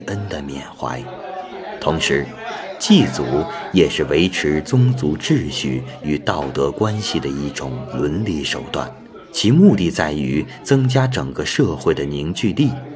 恩的缅怀。同时，祭祖也是维持宗族秩序与道德关系的一种伦理手段，其目的在于增加整个社会的凝聚力，